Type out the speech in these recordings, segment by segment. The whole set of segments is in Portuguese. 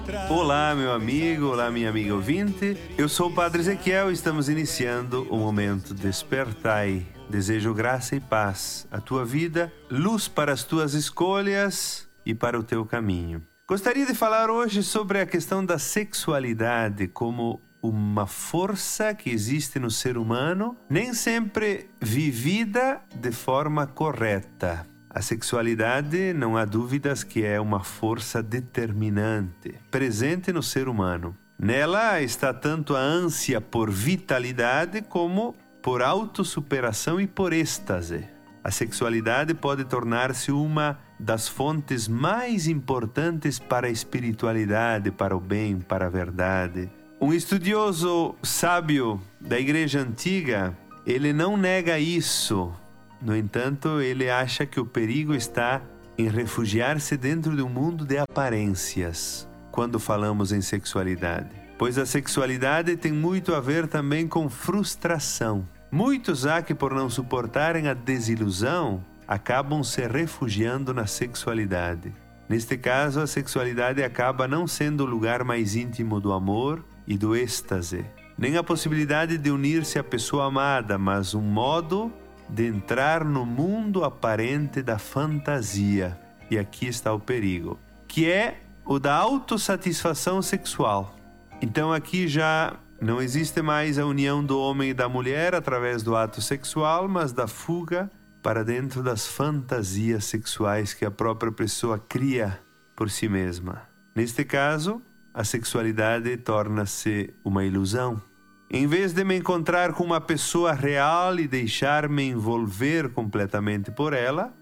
Olá, meu amigo, olá, minha amiga ouvinte. Eu sou o Padre Ezequiel e estamos iniciando o momento Despertai. Desejo graça e paz à tua vida, luz para as tuas escolhas e para o teu caminho. Gostaria de falar hoje sobre a questão da sexualidade como uma força que existe no ser humano, nem sempre vivida de forma correta. A sexualidade, não há dúvidas que é uma força determinante, presente no ser humano. Nela está tanto a ânsia por vitalidade como por autossuperação e por êxtase. A sexualidade pode tornar-se uma das fontes mais importantes para a espiritualidade, para o bem, para a verdade. Um estudioso sábio da Igreja Antiga, ele não nega isso. No entanto, ele acha que o perigo está em refugiar-se dentro de um mundo de aparências, quando falamos em sexualidade. Pois a sexualidade tem muito a ver também com frustração. Muitos há que, por não suportarem a desilusão, acabam se refugiando na sexualidade. Neste caso, a sexualidade acaba não sendo o lugar mais íntimo do amor e do êxtase, nem a possibilidade de unir-se à pessoa amada, mas um modo de entrar no mundo aparente da fantasia. E aqui está o perigo, que é o da autossatisfação sexual. Então aqui já não existe mais a união do homem e da mulher através do ato sexual, mas da fuga para dentro das fantasias sexuais que a própria pessoa cria por si mesma. Neste caso, a sexualidade torna-se uma ilusão. Em vez de me encontrar com uma pessoa real e deixar-me envolver completamente por ela,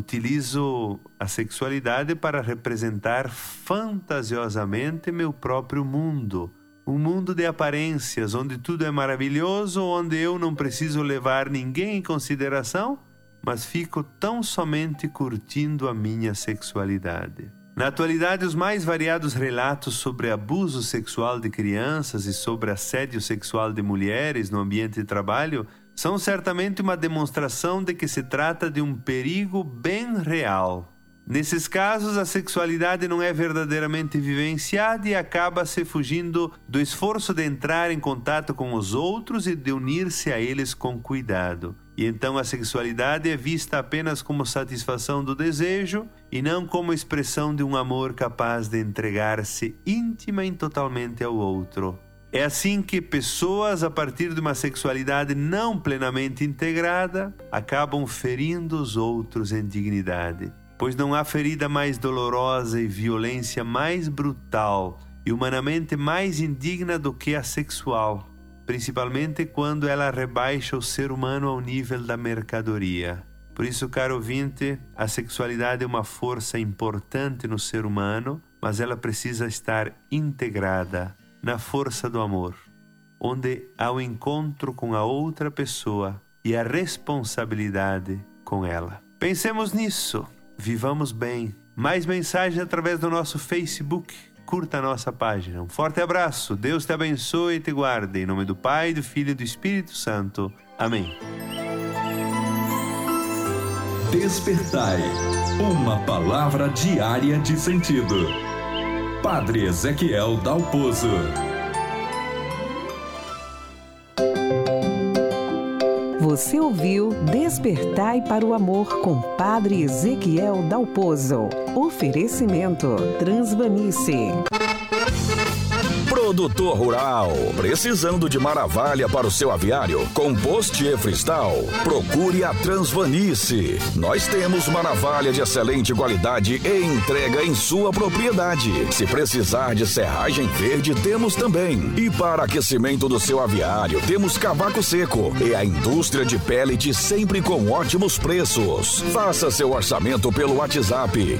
utilizo a sexualidade para representar fantasiosamente meu próprio mundo. Um mundo de aparências, onde tudo é maravilhoso, onde eu não preciso levar ninguém em consideração, mas fico tão somente curtindo a minha sexualidade. Na atualidade, os mais variados relatos sobre abuso sexual de crianças e sobre assédio sexual de mulheres no ambiente de trabalho são certamente uma demonstração de que se trata de um perigo bem real. Nesses casos, a sexualidade não é verdadeiramente vivenciada e acaba-se fugindo do esforço de entrar em contato com os outros e de unir-se a eles com cuidado. E então a sexualidade é vista apenas como satisfação do desejo e não como expressão de um amor capaz de entregar-se íntima e totalmente ao outro. É assim que pessoas, a partir de uma sexualidade não plenamente integrada, acabam ferindo os outros em dignidade. Pois não há ferida mais dolorosa e violência mais brutal e humanamente mais indigna do que a sexual, principalmente quando ela rebaixa o ser humano ao nível da mercadoria. Por isso, caro ouvinte, a sexualidade é uma força importante no ser humano, mas ela precisa estar integrada na força do amor, onde há o encontro com a outra pessoa e a responsabilidade com ela. Pensemos nisso. Vivamos bem. Mais mensagens através do nosso Facebook. Curta a nossa página. Um forte abraço. Deus te abençoe e te guarde. Em nome do Pai, do Filho e do Espírito Santo. Amém. Despertai. Uma palavra diária de sentido. Padre Ezequiel Dalpozo. Você ouviu Despertai para o Amor com Padre Ezequiel Dalpozo. Oferecimento Transvanice. Produtor rural, precisando de maravilha para o seu aviário? Compost e Freestyle? Procure a Transvanice. Nós temos maravilha de excelente qualidade e entrega em sua propriedade. Se precisar de serragem verde, temos também. E para aquecimento do seu aviário, temos cavaco seco e a indústria de pellet sempre com ótimos preços. Faça seu orçamento pelo WhatsApp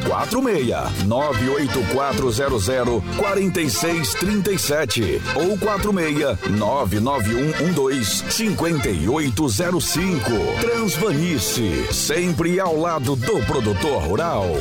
46-98400-4637 ou 46-99112-5805. Transvanice, sempre ao lado do produtor rural.